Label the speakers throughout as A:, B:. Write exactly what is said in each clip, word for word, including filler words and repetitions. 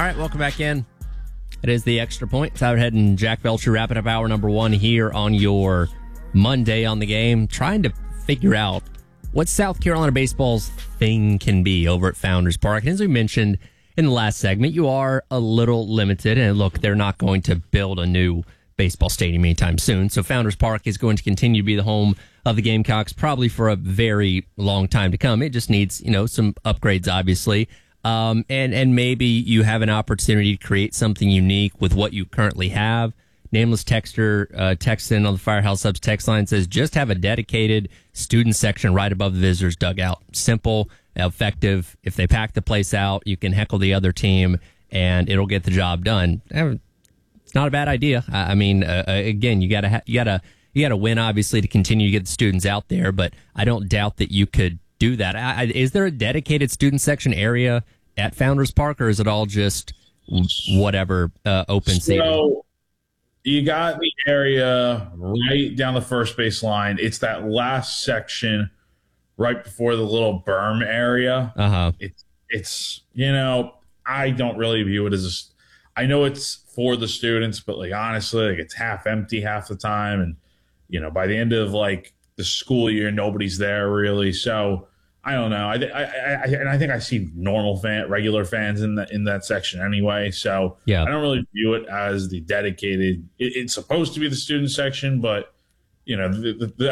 A: right, welcome back in. It is the Extra Point. Tyler Head and Jack Belcher wrapping up hour number one here on your Monday on the Game, trying to figure out what South Carolina baseball's thing can be over at Founders Park. And as we mentioned in the last segment, you are a little limited. And look, they're not going to build a new baseball stadium anytime soon. So Founders Park is going to continue to be the home of the Gamecocks probably for a very long time to come. It just needs, you know, some upgrades, obviously. Um, and, and maybe you have an opportunity to create something unique with what you currently have. Nameless texter, uh, text in on the Firehouse Subs text line says, just have a dedicated student section right above the visitors' dugout. Simple, effective. If they pack the place out, you can heckle the other team and it'll get the job done. It's not a bad idea. I mean, uh, again, you gotta, ha- you gotta, you gotta win, obviously, to continue to get the students out there, but I don't doubt that you could do that. I, I, is there a dedicated student section area at Founders Park, or is it all just whatever uh, open
B: so,
A: seating?
B: You got the area right down the first base line. It's that last section right before the little berm area.
A: Uh-huh.
B: It's, it's you know, I don't really view it as a, I know it's for the students, but like honestly, like it's half empty half the time. And, you know, by the end of like the school year, nobody's there really. So I don't know. I, I, I, and I think I see normal fan, regular fans in that in that section anyway. So
A: yeah.
B: I don't really view it as the dedicated. It, it's supposed to be the student section, but you know, the, the, the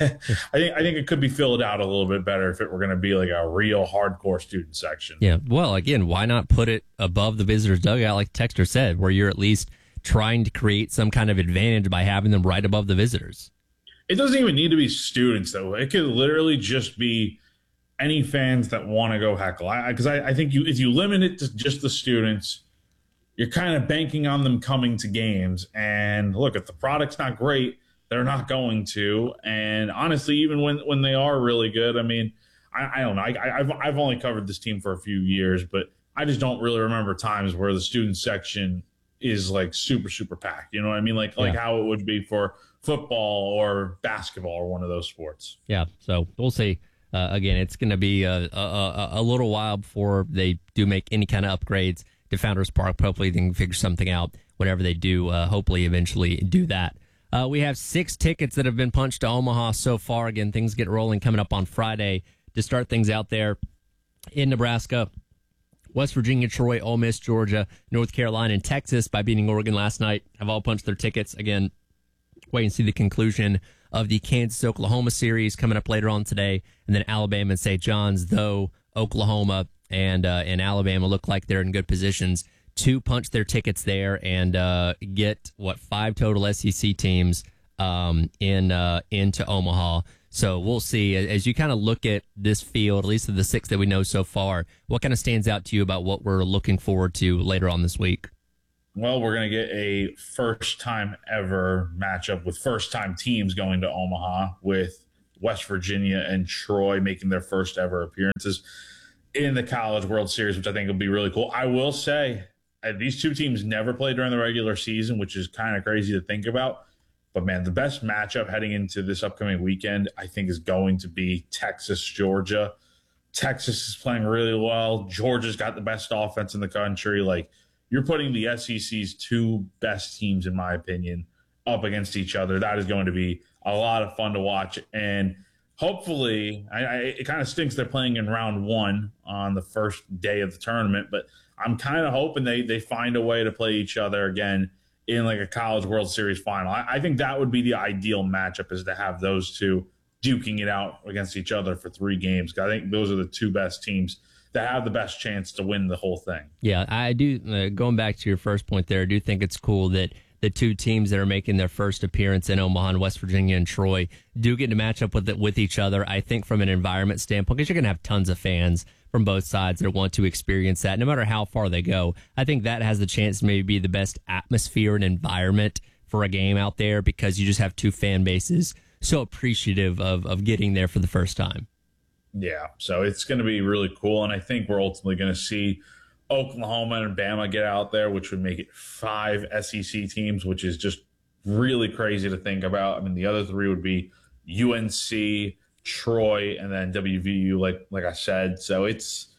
B: I think I think it could be filled out a little bit better if it were going to be like a real hardcore student section.
A: Yeah. Well, again, why not put it above the visitors' dugout, like Texter said, where you're at least trying to create some kind of advantage by having them right above the visitors?
B: It doesn't even need to be students, though. It could literally just be any fans that want to go heckle. Because I, I, I think you, if you limit it to just the students, you're kind of banking on them coming to games. And look, if the product's not great, they're not going to. And honestly, even when, when they are really good, I mean, I, I don't know. I, I've I've only covered this team for a few years, but I just don't really remember times where the student section is like super super packed. You know what I mean? Like yeah. like how it would be for football or basketball or one of those sports.
A: Yeah. So we'll see. Uh, again, it's going to be a, a, a little while before they do make any kind of upgrades to Founders Park. Hopefully they can figure something out whenever they do. Uh, hopefully eventually do that. Uh, we have six tickets that have been punched to Omaha so far. Again, things get rolling coming up on Friday to start things out there in Nebraska, West Virginia, Troy, Ole Miss, Georgia, North Carolina, and Texas by beating Oregon last night have all punched their tickets. Again, wait and see the conclusion of the Kansas-Oklahoma series coming up later on today, and then Alabama and Saint John's, though Oklahoma and uh, and Alabama look like they're in good positions to punch their tickets there and uh, get, what, five total S E C teams um, in uh, into Omaha. So we'll see. As you kind of look at this field, at least of the six that we know so far, what kind of stands out to you about what we're looking forward to later on this week?
B: Well, we're going to get a first-time ever matchup with first-time teams going to Omaha, with West Virginia and Troy making their first ever appearances in the College World Series, which I think will be really cool. I will say uh, these two teams never played during the regular season, which is kind of crazy to think about. But, man, the best matchup heading into this upcoming weekend, I think, is going to be Texas-Georgia. Texas is playing really well. Georgia's got the best offense in the country. Like, you're putting the S E C's two best teams, in my opinion, up against each other. That is going to be a lot of fun to watch. And hopefully, I, I, it kind of stinks they're playing in round one on the first day of the tournament, but I'm kind of hoping they, they find a way to play each other again in like a College World Series final. I, I think that would be the ideal matchup, is to have those two duking it out against each other for three games. I think those are the two best teams that have the best chance to win the whole thing.
A: Yeah, I do. Uh, going back to your first point there, I do think it's cool that the two teams that are making their first appearance in Omaha, and West Virginia and Troy, do get to match up with it, with each other. I think from an environment standpoint, because you're going to have tons of fans from both sides that want to experience that, no matter how far they go. I think that has the chance to maybe be the best atmosphere and environment for a game out there, because you just have two fan bases so appreciative of, of getting there for the first time.
B: Yeah, so it's going to be really cool, and I think we're ultimately going to see Oklahoma and Bama get out there, which would make it five S E C teams, which is just really crazy to think about. I mean, the other three would be U N C, Troy, and then W V U, like like I said. So it's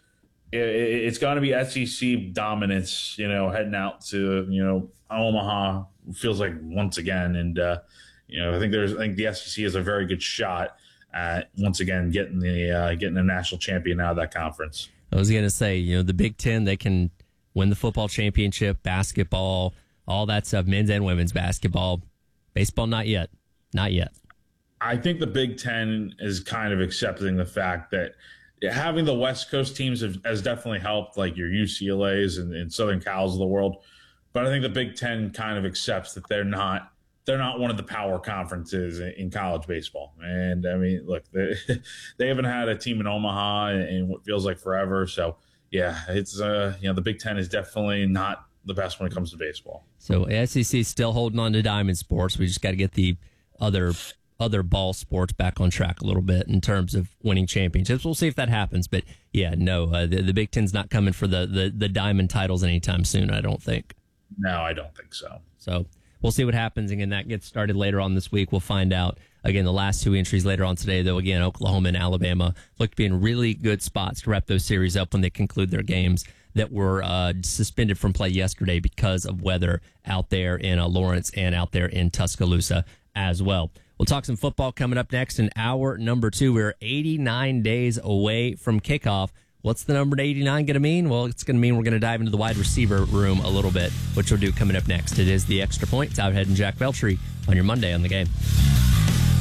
B: it, it, it's going to be S E C dominance, you know, heading out to, you know, Omaha, feels like once again. And, uh, you know, I think there's, I think the S E C has a very good shot at once again getting the, uh, getting a national champion out of that conference.
A: I was going to say, you know, the Big Ten, they can win the football championship, basketball, all that stuff, men's and women's basketball. Baseball, not yet. Not yet.
B: I think the Big Ten is kind of accepting the fact that having the West Coast teams have, has definitely helped, like your U C L A's and, and Southern Cals of the world. But I think the Big Ten kind of accepts that they're not they're not one of the power conferences in, in college baseball. And I mean, look, they, they haven't had a team in Omaha in, in what feels like forever. So yeah, it's uh, you know, the Big Ten is definitely not the best when it comes to baseball.
A: So S E C still holding on to diamond sports. We just got to get the other other ball sports back on track a little bit in terms of winning championships. We'll see if that happens. But yeah, no, uh, the, the Big Ten's not coming for the, the the diamond titles anytime soon, I don't think.
B: No, I don't think so.
A: So we'll see what happens. Again, that gets started later on this week. We'll find out. Again, the last two entries later on today, though, again, Oklahoma and Alabama look to be in really good spots to wrap those series up when they conclude their games that were uh, suspended from play yesterday because of weather out there in uh, Lawrence and out there in Tuscaloosa as well. We'll talk some football coming up next in hour number two. We're eighty-nine days away from kickoff. What's the number to eighty-nine going to mean? Well, it's going to mean we're going to dive into the wide receiver room a little bit, which we'll do coming up next. It is The Extra Point. It's Outhead and Jack Veltri on your Monday on the Game.